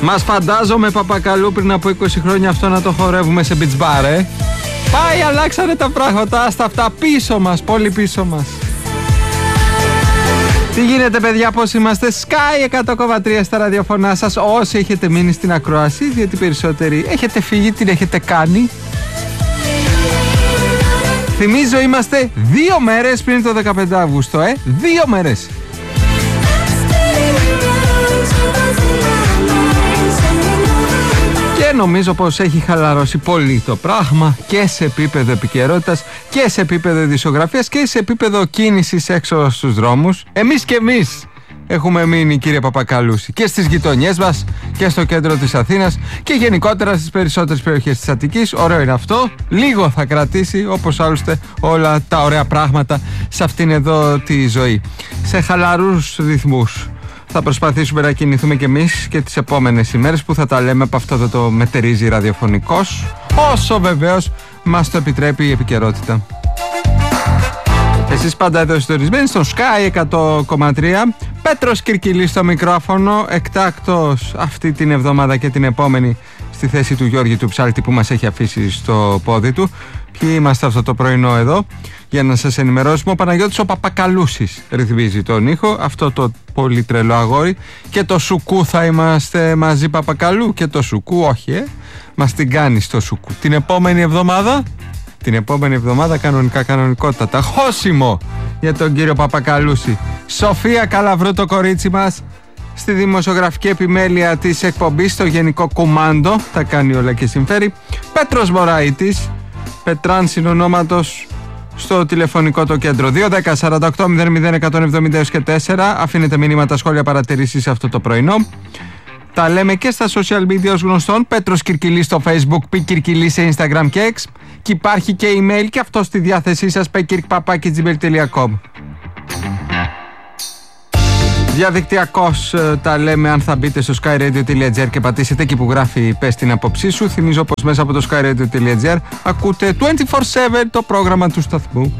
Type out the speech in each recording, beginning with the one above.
Μας φαντάζομαι Παπακαλού πριν από 20 χρόνια αυτό να το χορεύουμε σε beach bar, Πάει, αλλάξανε τα πράγματα, στα αυτά πίσω μας, πολύ πίσω μας. Τι γίνεται παιδιά, πώς είμαστε? Sky 100,3 στα ραδιοφωνά σας. Όσοι έχετε μείνει στην ακρόαση, γιατί περισσότεροι έχετε φύγει, την έχετε κάνει. Θυμίζω είμαστε 2 μέρες πριν το 15 Αυγούστου, 2 μέρες. Και νομίζω πως έχει χαλαρώσει πολύ το πράγμα και σε επίπεδο επικαιρότητας και σε επίπεδο ειδησιογραφίας και σε επίπεδο κίνησης έξω στους δρόμους. Εμείς έχουμε μείνει, κύριε Παπακαλούση, και στις γειτονιές μας και στο κέντρο της Αθήνας και γενικότερα στις περισσότερες περιοχές της Αττικής. Ωραίο είναι αυτό. Λίγο θα κρατήσει, όπως άλλωστε όλα τα ωραία πράγματα σε αυτήν εδώ τη ζωή. Σε χαλαρούς ρυθμούς θα προσπαθήσουμε να κινηθούμε κι εμείς και τις επόμενες ημέρες, που θα τα λέμε από αυτό το μετερίζει ραδιοφωνικός, όσο βεβαίως μας το επιτρέπει η επικαιρότητα. Εσείς πάντα εδώ συντονισμένοι στο Sky 100,3. Πέτρος Κυρκυλής στο μικρόφωνο, εκτάκτος αυτή την εβδομάδα και την επόμενη στη θέση του Γιώργη του Ψάλτη, που μας έχει αφήσει στο πόδι του. Ποιοι είμαστε αυτό το πρωινό εδώ για να σας ενημερώσουμε? Ο Παναγιώτης ο Παπακαλούσης ρυθμίζει τον ήχο, αυτό το πολύ τρελό αγόρι. Και το Σουκού θα είμαστε μαζί, Παπακαλού? Και το Σουκού όχι, μας την κάνει στο Σουκού. Την επόμενη εβδομάδα κανονικότατα χώσιμο για τον κύριο Παπακαλούση. Σοφία Καλαβρού το κορίτσι μας στη δημοσιογραφική επιμέλεια της εκπομπής, στο γενικό κουμάντο, τα κάνει όλα και συμφέρει. Πέτρος Μωραΐτης, Πετράν συνονόματος, στο τηλεφωνικό το κέντρο 210 48 00 170 και 4. Αφήνετε μηνύματα, σχόλια, παρατηρήσεις αυτό το πρωινό. Τα λέμε και στα social media ως γνωστόν. Πέτρος Κυρκυλής στο Facebook, Π Κυρκυλής σε Instagram και X. Και υπάρχει και email και αυτό στη διάθεσή σας, pekirk@gmail.com. Διαδικτυακώς τα λέμε αν θα μπείτε στο skyradio.gr και πατήσετε εκεί που γράφει «Πες την άποψή σου». Θυμίζω πως μέσα από το skyradio.gr ακούτε 24/7 το πρόγραμμα του σταθμού.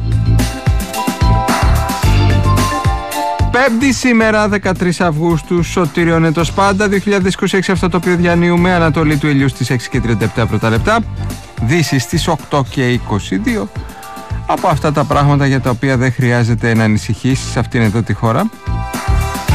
Πέμπτη σήμερα, 13 Αυγούστου, Σωτήριον έτος πάντα, 2026, αυτό το οποίο διανύουμε. Ανατολή του ηλιού στις 6 και 37 πρώτα λεπτά, δύση στις 8 και 22. Από αυτά τα πράγματα για τα οποία δεν χρειάζεται να ανησυχείς σε αυτήν εδώ τη χώρα.